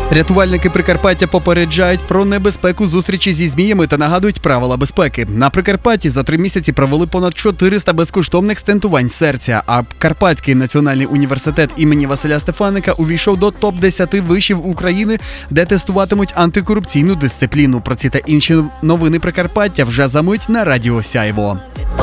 Рятувальники Прикарпаття попереджають про небезпеку зустрічі зі зміями та нагадують правила безпеки. На Прикарпатті за 3 місяці провели понад 400 безкоштовних стентувань серця, а Карпатський національний університет імені Василя Стефаника увійшов до топ-10 вишів України, де тестуватимуть антикорупційну дисципліну. Про ці та інші новини Прикарпаття вже за мить на Радіо Сяйво.